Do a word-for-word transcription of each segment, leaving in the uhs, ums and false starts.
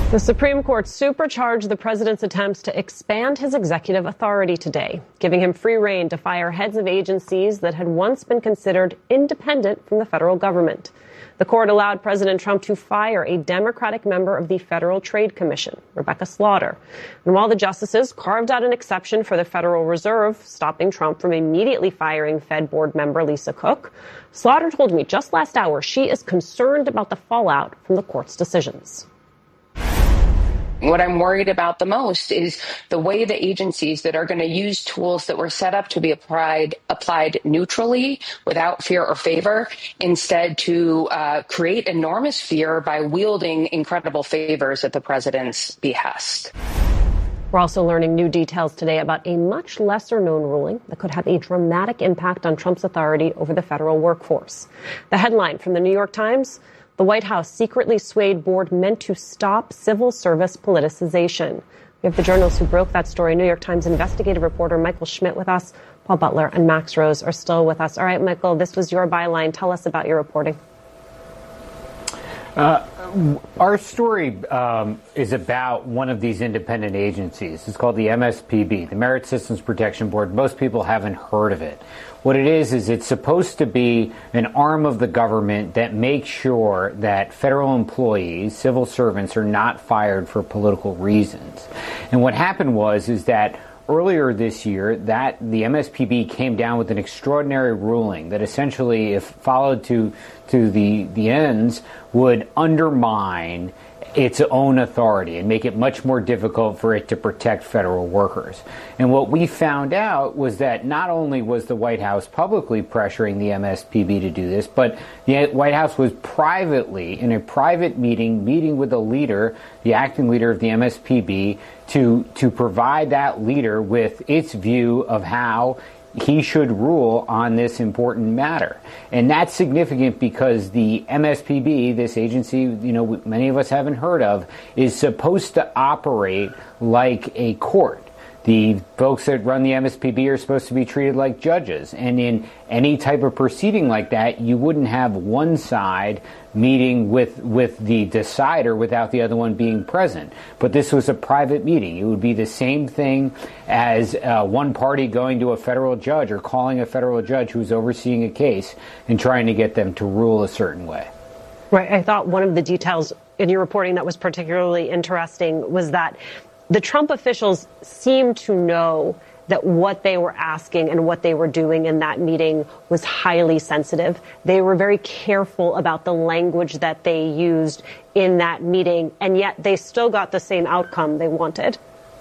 The Supreme Court supercharged the president's attempts to expand his executive authority today, giving him free rein to fire heads of agencies that had once been considered independent from the federal government. The court allowed President Trump to fire a Democratic member of the Federal Trade Commission, Rebecca Slaughter. And while the justices carved out an exception for the Federal Reserve, stopping Trump from immediately firing Fed board member Lisa Cook, Slaughter told me just last hour she is concerned about the fallout from the court's decisions. What I'm worried about the most is the way the agencies that are going to use tools that were set up to be applied applied neutrally, without fear or favor, instead to uh, create enormous fear by wielding incredible favors at the president's behest. We're also learning new details today about a much lesser known ruling that could have a dramatic impact on Trump's authority over the federal workforce. The headline from the New York Times: the White House secretly swayed board meant to stop civil service politicization. We have the journalists who broke that story. New York Times investigative reporter Michael Schmidt with us. Paul Butler and Max Rose are still with us. All right, Michael, this was your byline. Tell us about your reporting. Uh, our story um, is about one of these independent agencies. It's called the M S P B, the Merit Systems Protection Board. Most people haven't heard of it. What it is, is it's supposed to be an arm of the government that makes sure that federal employees, civil servants, are not fired for political reasons. And what happened was, is that earlier this year, that the M S P B came down with an extraordinary ruling that essentially, if followed to to the the ends, would undermine its own authority and make it much more difficult for it to protect federal workers. And what we found out was that not only was the White House publicly pressuring the M S P B to do this, but the White House was privately, in a private meeting, meeting with the leader, the acting leader of the M S P B, to to provide that leader with its view of how he should rule on this important matter. And that's significant because the M S P B, this agency, you know, many of us haven't heard of, is supposed to operate like a court. The folks that run the M S P B are supposed to be treated like judges. And in any type of proceeding like that, you wouldn't have one side meeting with with the decider without the other one being present. But this was a private meeting. It would be the same thing as uh, one party going to a federal judge or calling a federal judge who's overseeing a case and trying to get them to rule a certain way. Right. I thought one of the details in your reporting that was particularly interesting was that the Trump officials seemed to know that what they were asking and what they were doing in that meeting was highly sensitive. They were very careful about the language that they used in that meeting, and yet they still got the same outcome they wanted.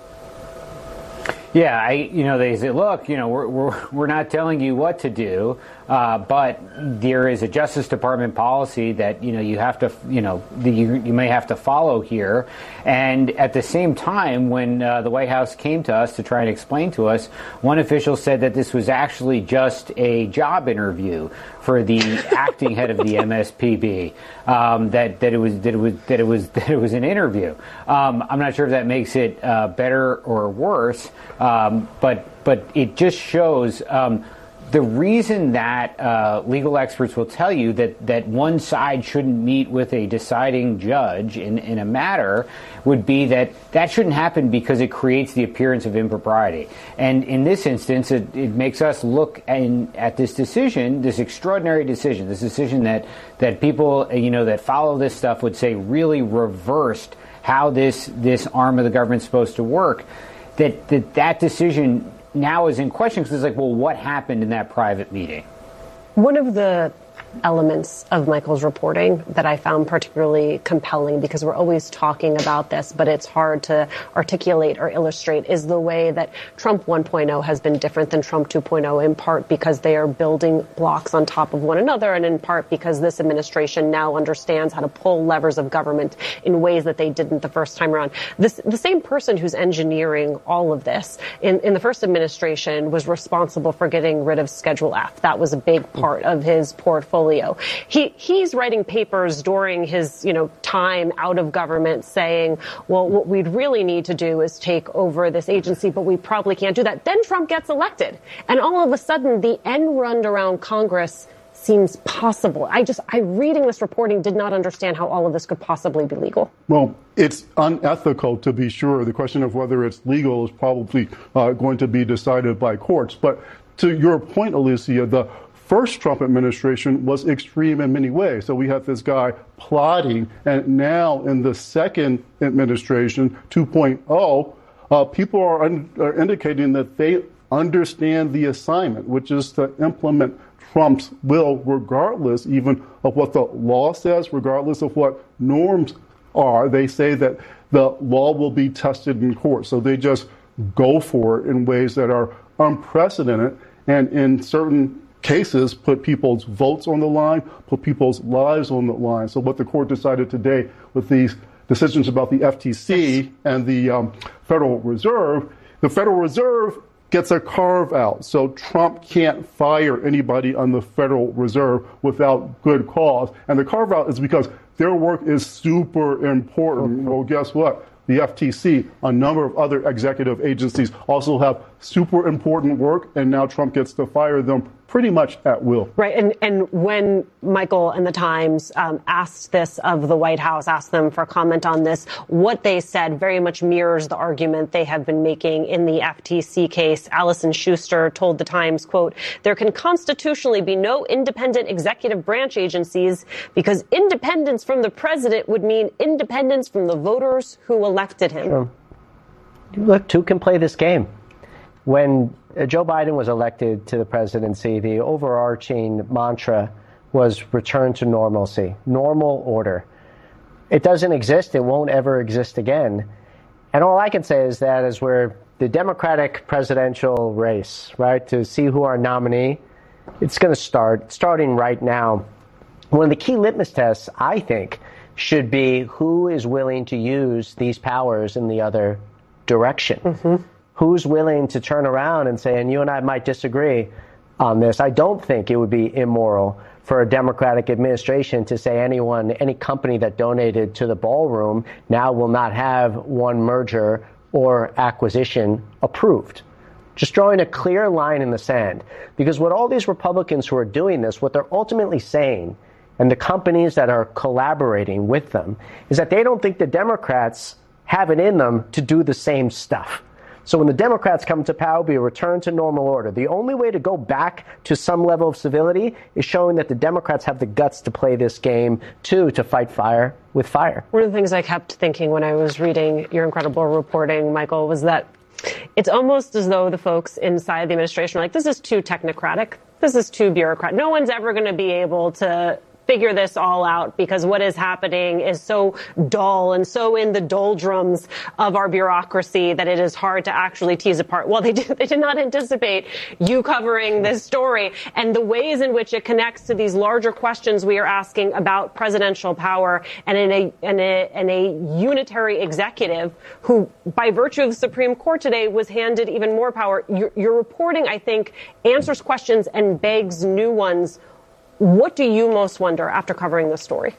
Yeah, I, you know, they say, look, you know, we're we're we're not telling you what to do, uh, but there is a Justice Department policy that, you know, you have to, you know, the, you you may have to follow here. And at the same time, when uh, the White House came to us to try and explain to us, one official said that this was actually just a job interview for the acting head of the M S P B. Um, that that it was that it was that it was that it was an interview. Um, I'm not sure if that makes it uh, better or worse. Um, but but it just shows um, the reason that uh, legal experts will tell you that, that one side shouldn't meet with a deciding judge in, in a matter would be that that shouldn't happen because it creates the appearance of impropriety. And in this instance, it, it makes us look in, at this decision, this extraordinary decision, this decision that, that people, you know, that follow this stuff would say really reversed how this this arm of the government is supposed to work. That, that that decision now is in question because it's like, well, what happened in that private meeting? One of the elements of Michael's reporting that I found particularly compelling, because we're always talking about this, but it's hard to articulate or illustrate, is the way that Trump one point oh has been different than Trump two point oh, in part because they are building blocks on top of one another, and in part because this administration now understands how to pull levers of government in ways that they didn't the first time around. This, the same person who's engineering all of this in, in the first administration was responsible for getting rid of Schedule F. That was a big part of his portfolio. He he's writing papers during his, you know, time out of government saying, well, what we'd really need to do is take over this agency, but we probably can't do that. Then Trump gets elected. And all of a sudden, the end run around Congress seems possible. I just, I reading this reporting did not understand how all of this could possibly be legal. Well, it's unethical to be sure. The question of whether it's legal is probably uh, going to be decided by courts. But to your point, Alicia, the first Trump administration was extreme in many ways. So we have this guy plotting, and now in the second administration, two point oh, uh, people are, un- are indicating that they understand the assignment, which is to implement Trump's will regardless even of what the law says, regardless of what norms are. They say that the law will be tested in court. So they just go for it in ways that are unprecedented, and in certain cases put people's votes on the line, put people's lives on the line. So what the court decided today with these decisions about the F T C and the um, Federal Reserve, the Federal Reserve gets a carve out. So Trump can't fire anybody on the Federal Reserve without good cause. And the carve out is because their work is super important. Well, guess what? The F T C, a number of other executive agencies also have super important work, and now Trump gets to fire them pretty much at will. Right. And and when Michael and the Times um, asked this of the White House, asked them for comment on this, what they said very much mirrors the argument they have been making in the F T C case. Allison Schuster told the Times, quote, there can constitutionally be no independent executive branch agencies because independence from the president would mean independence from the voters who elected him. Sure. Look, two can play this game. When Joe Biden was elected to the presidency, the overarching mantra was return to normalcy, normal order. It doesn't exist. It won't ever exist again. And all I can say is that as we're the Democratic presidential race, right, to see who our nominee, it's going to start, starting right now. One of the key litmus tests, I think, should be who is willing to use these powers in the other direction. Mm-hmm. Who's willing to turn around and say, and you and I might disagree on this, I don't think it would be immoral for a Democratic administration to say anyone, any company that donated to the ballroom now will not have one merger or acquisition approved. Just drawing a clear line in the sand. Because what all these Republicans who are doing this, what they're ultimately saying, and the companies that are collaborating with them, is that they don't think the Democrats have it in them to do the same stuff. So when the Democrats come to power, be a return to normal order. The only way to go back to some level of civility is showing that the Democrats have the guts to play this game, too, to fight fire with fire. One of the things I kept thinking when I was reading your incredible reporting, Michael, was that it's almost as though the folks inside the administration are like, this is too technocratic. This is too bureaucratic. No one's ever going to be able to figure this all out because what is happening is so dull and so in the doldrums of our bureaucracy that it is hard to actually tease apart. Well, they did, they did not anticipate you covering this story and the ways in which it connects to these larger questions we are asking about presidential power and in a, in a, in a unitary executive who, by virtue of the Supreme Court today, was handed even more power. Your, your reporting, I think, answers questions and begs new ones. What do you most wonder after covering this story?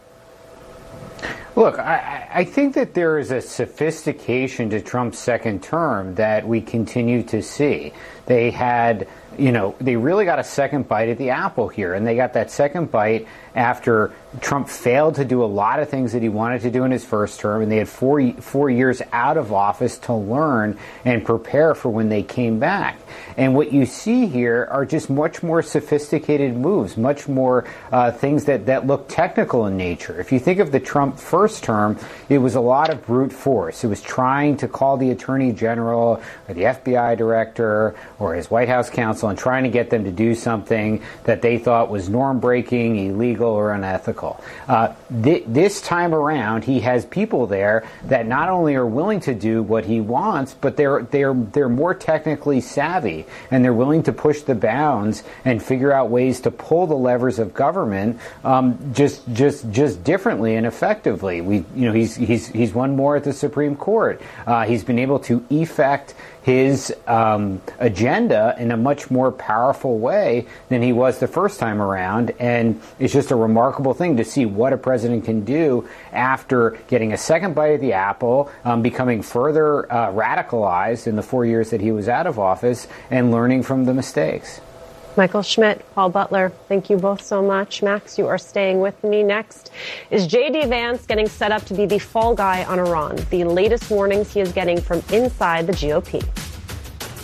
Look, I, I think that there is a sophistication to Trump's second term that we continue to see. They had, you know, they really got a second bite at the apple here, and they got that second bite after Trump failed to do a lot of things that he wanted to do in his first term, and they had four four years out of office to learn and prepare for when they came back. And what you see here are just much more sophisticated moves, much more uh, things that, that look technical in nature. If you think of the Trump first term, it was a lot of brute force. It was trying to call the Attorney General or the F B I director or his White House counsel and trying to get them to do something that they thought was norm-breaking, illegal, or unethical. Uh, th- this time around, he has people there that not only are willing to do what he wants, but they're they're they're more technically savvy, and they're willing to push the bounds and figure out ways to pull the levers of government um, just just just differently and effectively. We you know he's he's he's won more at the Supreme Court. Uh, he's been able to effect his um, agenda in a much more powerful way than he was the first time around. And it's just a remarkable thing to see what a president can do after getting a second bite of the apple, um, becoming further uh, radicalized in the four years that he was out of office, and learning from the mistakes. Michael Schmidt, Paul Butler, thank you both so much. Max, you are staying with me. Next, is J D Vance getting set up to be the fall guy on Iran? The latest warnings he is getting from inside the G O P.